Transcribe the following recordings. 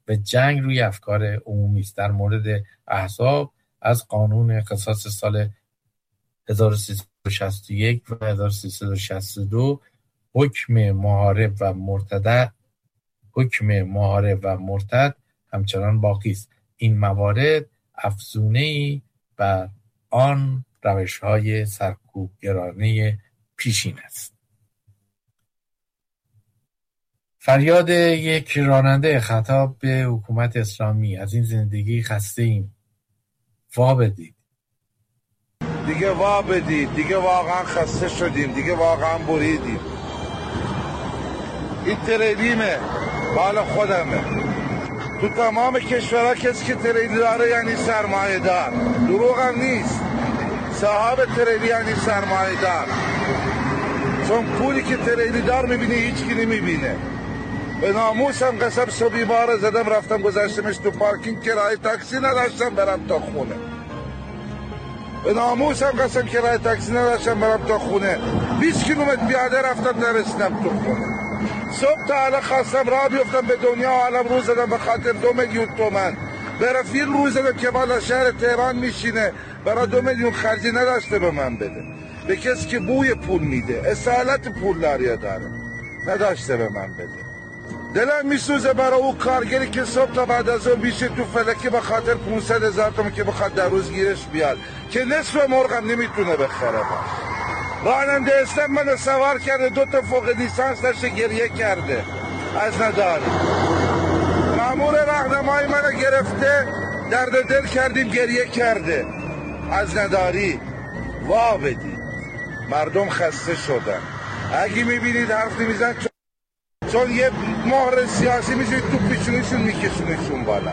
و جنگ روی افکار عمومی است. در مورد احزاب از قانون قصاص سال 1361 و 1362 حکم محارب و مرتد همچنان باقی است. این موارد افزونه‌ای بر آن روش‌های سرکوبگرانه پیشین است. فریاد یک راننده خطاب به حکومت اسلامی: از این زندگی خسته‌ایم، وا بدید. دیگه وا بدید، دیگه واقعا خسته شدیم، دیگه واقعا بریدیم. این تریلیمه، مال خودمه. تو تمام کشورها کسی که تریلی داره یعنی سرمایه دار. دروغ هم نیست، صاحب تریلی یعنی سرمایه دار. چون پولی که تریلی دار میبینی هیچکی نمیبینه. به ناموسم قسم صبحی بار زدم رفتم گذاشتمش تو پارکینگ، کرایه تاکسی نداشتم برم تا خونه. به ناموسم قسم کرایه تاکسی نداشتم برم تا خونه. 20 کیلومتر پیاده رفتم نرسیدم تو خونه. صبح تا حالا خواستم راه بیفتم به دنیا عالم رو زدم به خاطر 2 میلیون تومن. به رفیق رو زدم که بالا شهر تهران میشینه برای 2 میلیون خرجی نداشته به من بده. به کسی که بوی پول میده، اصالت پولداری داره، نداشته به من بده. دلم میسوزه برای او کارگری که صبح تا بعد از اون بیشه تو فلکی به خاطر 500,000 تومان که بخواد در روز گیرش بیاد که نصف مرغم نمیتونه بخره باش. راننده اسلام منو سوار کرده، 2 تا فوق لیسانس داشته گریه کرده از نداری. مامور راهنمای منو گرفته درد دل کردیم گریه کرده از نداری. وا بدید، مردم خسته شدن. اگه میبینید حرف نمیزن چون یه مهر سیاسی میشونید تو پیشونیشون میکشونشون بالا.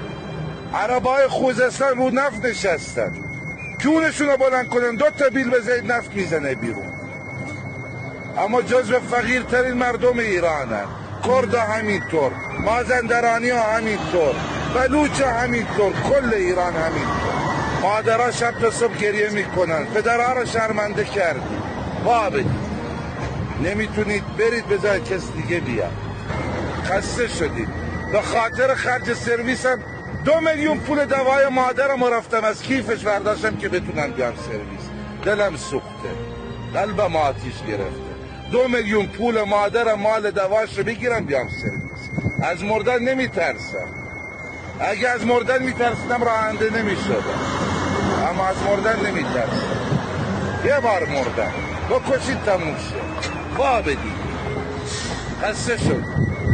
عربای خوزستان رو نفت نشستن، جونشون رو بلند کنن 2 تا بیل بزنید نفت میزنه بیرون. اما جزو فقیرترین مردم ایرانن. کرد همینطور، مازندرانی ها همینطور، بلوچ همینطور، کل ایران همینطور. مادرها شب تا صبح گریه میکنن، پدرها رو شرمنده کردی. وا بدید، نمیتونید برید بذارید کس دیگه بیاد. خسته شدید. به خاطر خرج سرویسم 2 میلیون پول دوای مادرم رفتم از کیفش برداشتم که بتونن بیام سرویس. دلم سوخته، قلبم آتیش گرفته. 2 میلیون پول مادرم مال دواش رو بگیرم بیام سرویس. از مردن نمیترسم. اگه از مردن میترسیدم راننده نمیشدم، اما از مردن نمیترسم. یه بار مردم بکشید تموم شد. وا بدید، خسته شد.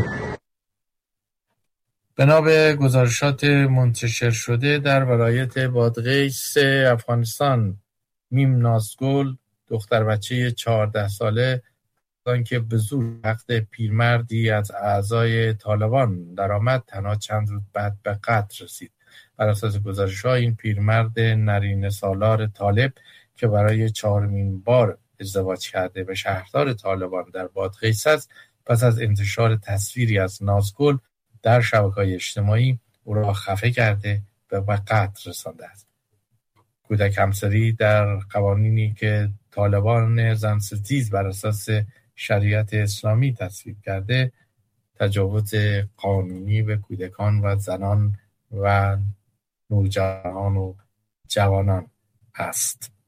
بنا به گزارشات منتشر شده در ولایت بادغیس افغانستان، میم نازگل، دختر بچه 14 ساله که به زور عقد پیرمردی از اعضای طالبان درآمد، تنها چند روز بعد به قتل رسید. بر اساس گزارش‌ها این پیرمرد نرینه سالار طالب که برای 4مین بار ازدواج کرده به شهردار طالبان در بادغیس است، پس از انتشار تصویری از نازگل در شبکه‌های اجتماعی او را خفه کرده و به قتل رسانده است. کودک همسری در قوانینی که طالبان زنستیز بر اساس شریعت اسلامی تصویب کرده، تجاوز قانونی به کودکان و زنان و نوجوانان و جوانان است.